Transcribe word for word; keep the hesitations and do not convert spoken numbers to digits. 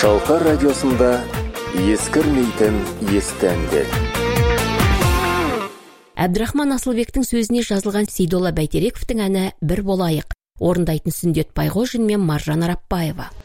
Шалқар радиосында ескірмейтін естәндер. Әбдірахман Асылбектің сөзіне жазылған Сейдолла Бәйтерековтің әні «Бір болайық» орындайтын Сүндет Байғожин мен Маржан Арапбаева.